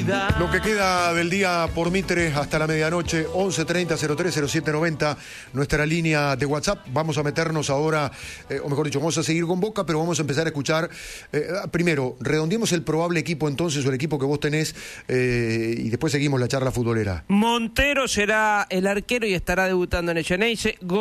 Lo que queda del día por Mitre hasta la medianoche, 11:30 030790, nuestra línea de WhatsApp. Vamos a meternos ahora, o mejor dicho, vamos a seguir con Boca, pero vamos a empezar a escuchar. Primero, redondeemos el probable equipo entonces, o el equipo que vos tenés, y después seguimos la charla futbolera. Montero será el arquero y estará debutando en el Xeneize.